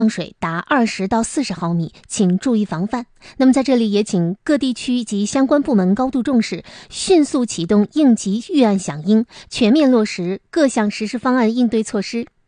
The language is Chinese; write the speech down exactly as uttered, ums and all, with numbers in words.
水达二十到四十毫米，请注意防范。那么在这里也请各地区及相关部门高度重视，迅速启动应急预案响应，全面落实各项实施方案应对措施。